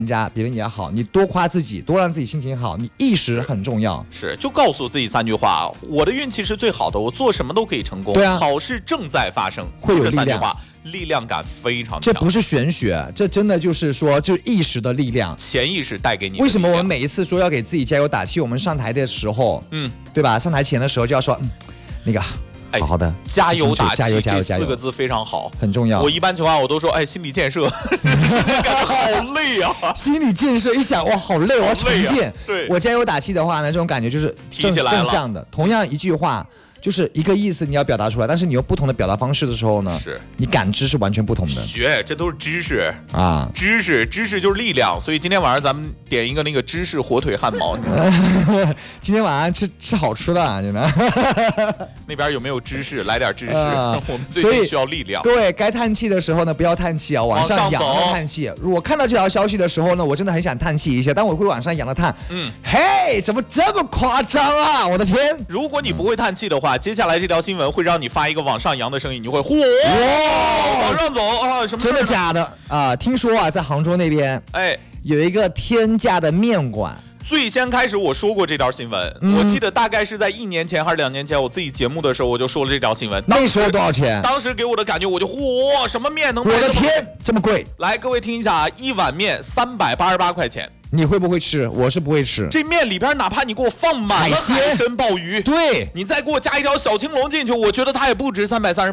别人也好，你多夸自己，多让自己心情好，你意识很重要。 是，就告诉自己3句话：我的运气是最好的，我做什么都可以成功。 对啊， 好事正在发生， 会有力量。 这3句话，力量感非常强。 这不是玄学，这真的就是说，就是意识的力量， 潜意识带给你。 为什么我们每一次说要给自己加油打气，我们上台的时候，对吧？上台前的时候就要说，那个。好好的， 加油打气， 加油， 这4个字非常好， 很重要。 我一般情况我都说，心理建设，感觉好累啊。 心理建设一想，哇，好累，我要重建。 对， 我加油打气的话呢，这种感觉就是正向的。同样一句话，就是一个意思，你要表达出来，但是你用不同的表达方式的时候呢，你感知是完全不同的。 学，这都是知识啊， 知识就是力量。所以今天晚上咱们点一个那个芝士火腿汉堡。 今天晚上吃好吃的，真的。 那边有没有芝士？来点芝士，我们最近需要力量。 各位该叹气的时候呢，不要叹气啊，往上扬的叹气。我看到这条消息的时候呢，我真的很想叹气一下，但我会往上扬的叹。嘿，怎么这么夸张啊？我的天！ 如果你不会叹气的话，接下来这条新闻会让你发一个往上扬的声音，你会往上走啊？什么？ 真的假的啊？听说啊，在杭州那边，有一个天价的面馆。 最先开始我说过这条新闻，我记得大概是在1年前还是2年前，我自己节目的时候我就说了这条新闻。 那时候多少钱？ 当时给我的感觉我就什么面能卖？ 我的天，这么贵！ 来，各位听一下啊，一碗面388块钱。 你会不会吃？我是不会吃。 这面里边哪怕你给我放满了海参鲍鱼， 对， 你再给我加一条小青龙进去，我觉得它也不值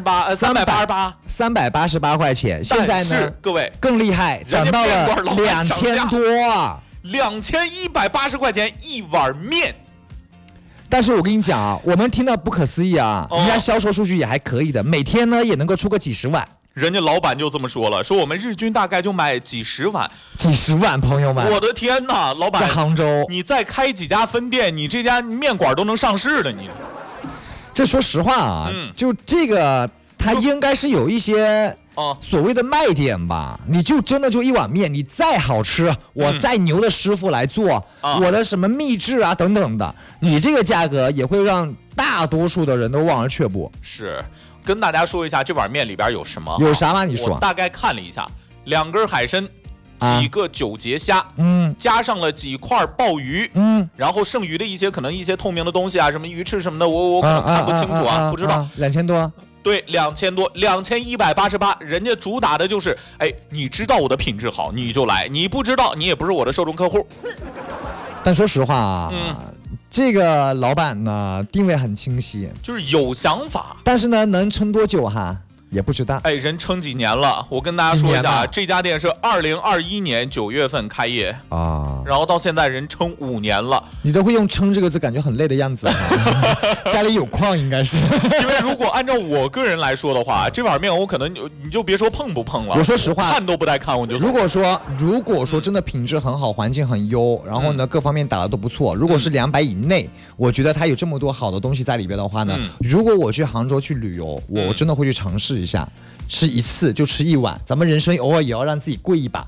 388 块钱。现在呢， 各位更厉害，涨到了2000多 ，2180块钱一碗面。 但是我跟你讲啊，我们听到不可思议啊，人家销售数据也还可以的，每天呢也能够出个几十万。 人家老板就这么说了，说我们日均大概就卖几十万， 朋友们！ 我的天哪，老板， 在杭州， 你再开几家分店，你这家面馆都能上市了。你这说实话啊，就这个它应该是有一些所谓的卖点吧。你就真的就一碗面，你再好吃，我再牛的师傅来做，我的什么秘制啊等等的，你这个价格也会让大多数的人都望而却步。 是。跟大家说一下这碗面里边有什么？ 有啥吗？你说。 我大概看了一下，2根海参，几个9节虾，加上了几块鲍鱼，然后剩余的可能一些透明的东西啊，什么鱼翅什么的，我可能看不清楚啊，不知道。 2000多。 对，2000多，2188，人家主打的就是，你知道我的品质好，你就来；你不知道，你也不是我的受众客户。 但说实话啊。这个老板呢，定位很清晰， 就是有想法， 但是呢，能撑多久哈？也不知道。 人撑几年了？我跟大家说一下，这家店是2021年9月份开业啊，然后到现在人撑5年了。 你都会用撑这个字，感觉很累的样子。家里有矿应该是。 因为如果按照我个人来说的话，这碗面我可能你就别说碰不碰了。 我说实话， 看都不带看我就。 如果说真的品质很好，环境很优，然后呢各方面打的都不错，如果是200以内，我觉得它有这么多好的东西在里边的话呢，如果我去杭州去旅游，我真的会去尝试一下。吃一次就吃一碗，咱们人生偶尔也要让自己跪一把。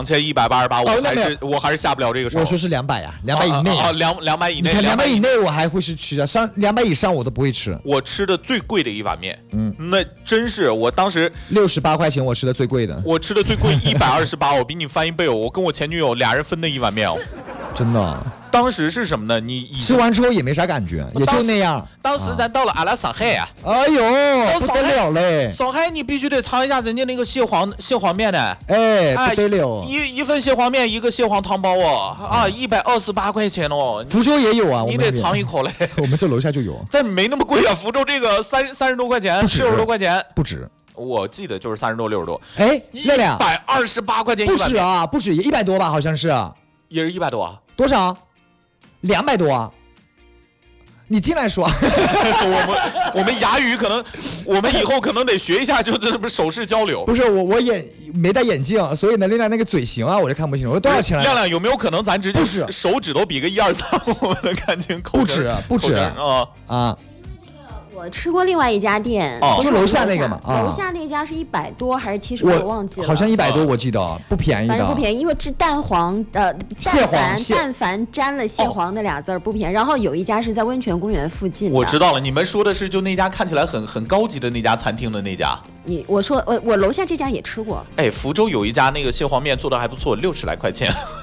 2188，我还是下不了这个手。 我说是200呀，200以内。 200以内。 你看200以内我还会是吃的，上200以上我都不会吃。 我吃的最贵的一碗面，那真是我当时 68块钱，我吃的最贵的。 我吃的最贵128，我比你翻1倍哦！我跟我前女友俩人分的一碗面哦。 真的。 当时是什么呢？你吃完之后也没啥感觉，也就那样。 当时咱到了阿拉上海啊， 哎呦，不得了嘞！ 上海你必须得尝一下人家那个蟹黄面呢。 不得了！ 一份蟹黄面，一个蟹黄汤包哦，啊，128块钱哦。 福州也有啊， 你得尝一口嘞。 我们这楼下就有， 但没那么贵啊。福州这个30多块钱，60多块钱， 不止。 我记得就是30多60多。128块钱， 不止啊，不止100多吧，好像是。 也是100多啊？ 多少？200多啊？你进来说。 我们哑语可能，我们以后可能得学一下，就这不是手势交流。 不是我没戴眼镜，所以呢，亮亮那个嘴型啊，我就看不清。我说多少钱来？ 亮亮有没有可能咱直接手指头比个1、2、3，我们能看清口型？ 不止啊。 我吃过另外一家店， 就楼下那个嘛， 楼下那家是100多还是70多，我忘记了， 好像100多，我记得不便宜的， 反正不便宜，因为这蛋黄蟹黄， 但凡沾了蟹黄那俩字不便宜。然后有一家是在温泉公园附近的， 我知道了，你们说的是就那家看起来很高级的那家餐厅的那家。 我说我楼下这家也吃过。 哎，福州有一家那个蟹黄面做的还不错，60来块钱。